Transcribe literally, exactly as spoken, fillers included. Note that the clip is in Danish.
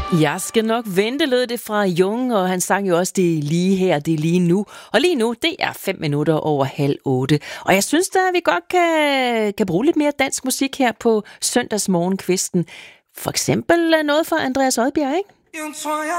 Jeg skal nok vente, lød det fra Jung, og han sang jo også det lige her, det lige nu. Og lige nu, det er fem minutter over halv otte. Og jeg synes da, at vi godt kan, kan bruge lidt mere dansk musik her på søndagsmorgenkvisten. For eksempel noget fra Andreas Odbjerg, ikke?